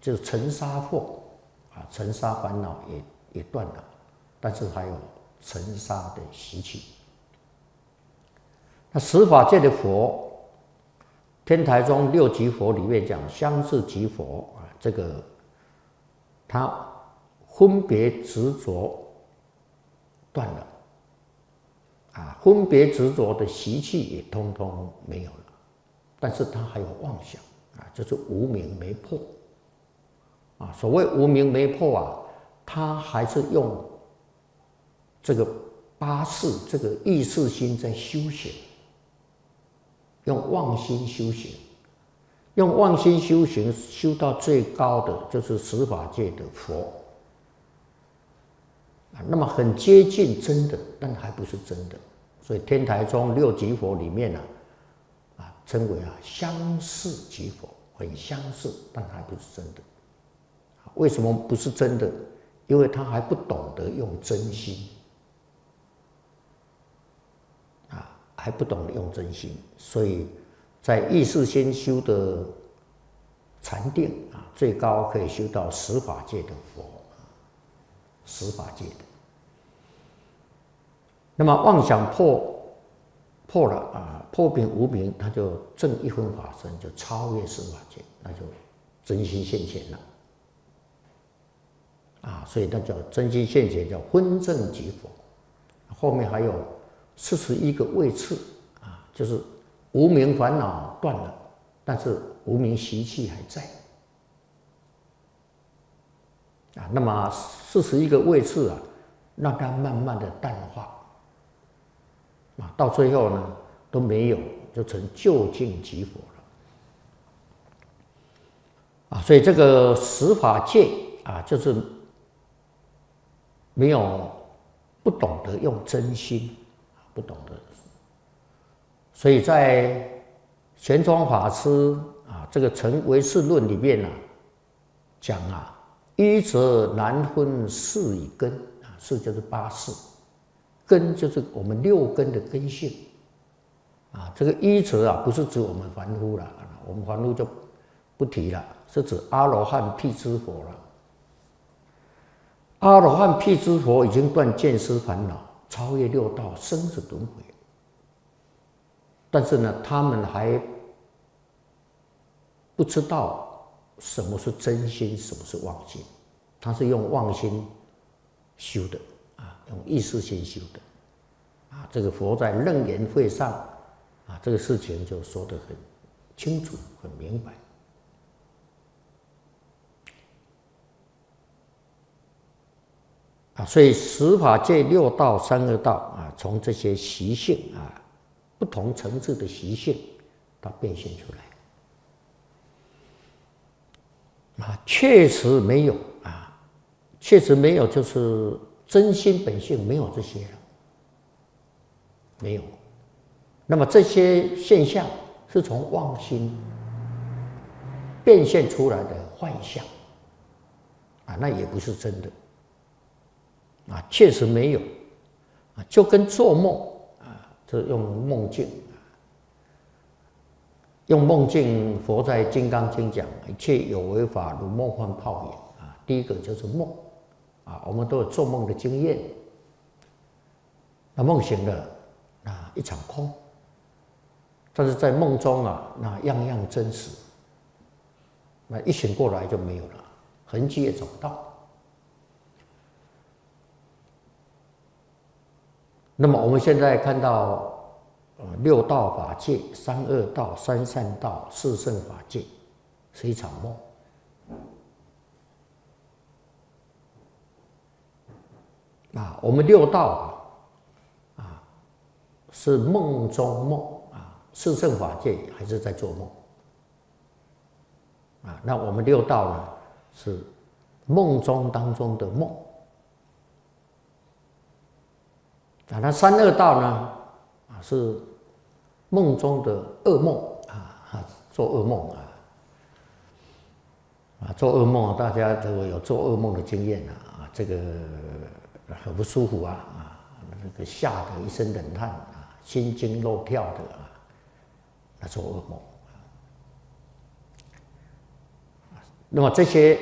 就是尘沙惑尘沙烦恼也断了，但是还有尘沙的习气。那十法界的佛，天台宗六级佛里面讲相似即佛这个他分别执着断了分别执着的习气也通通没有了，但是他还有妄想就是无明没破所谓无明没破他还是用这个八识这个意识心在修行，用妄心修行，用妄心修行修到最高的就是十法界的佛那么很接近真的，但还不是真的。所以天台宗六级佛里面称为相似即佛，很相似，但还不是真的。为什么不是真的？因为他还不懂得用真心还不懂得用真心，所以在意识先修的禅定最高可以修到十法界的佛，十法界的。那么妄想破了破并无明，他就证一分法身，就超越十法界，那就真心现前了所以那叫真心现前，叫分证即佛。后面还有41个位次就是无明烦恼断了，但是无明习气还在那么41个位次让它慢慢的淡化到最后呢都没有，就成究竟即佛了所以这个十法界就是没有不懂得用真心，不懂得。所以在玄奘法师这个《成唯识论》里面讲一则难分识与根识就是八识，根就是我们六根的根性这个一则不是指我们凡夫了，我们凡夫就不提了，是指阿罗汉辟支佛了。阿罗汉辟支佛已经断见思烦恼，超越六道生死轮回，但是呢，他们还不知道什么是真心，什么是妄心。他是用妄心修的用意识心修的这个佛在楞严会上这个事情就说得很清楚，很明白。所以十法界六道三恶道从这些习性不同层次的习性，它变现出来确实没有确实没有，就是真心本性没有这些了，没有。那么这些现象是从妄心变现出来的幻象那也不是真的确实没有就跟做梦就用梦境用梦境，佛在《金刚经》讲一切有为法如梦幻泡影第一个就是梦我们都有做梦的经验，那梦醒了一场空，但是在梦中那样样真实，那一醒过来就没有了，痕迹也找不到。那么我们现在看到六道法界、三恶道、三善道、四圣法界是一场梦我们六道是梦中梦四圣法界还是在做梦那我们六道呢是梦中当中的梦那三恶道呢是梦中的噩梦做噩梦做噩梦大家如果有做噩梦的经验这个很不舒服那个吓得一身冷汗心惊肉跳的做噩梦那么这些